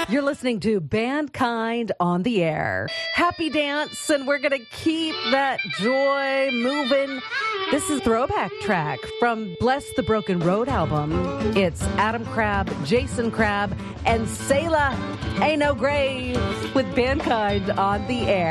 You're listening to Bandkind on the air. Happy dance, and we're going to keep that joy moving. This is a throwback track from Bless the Broken Road album. It's Adam Crabb, Jason Crabb, and Selah Ain't No Grave with Bandkind on the air.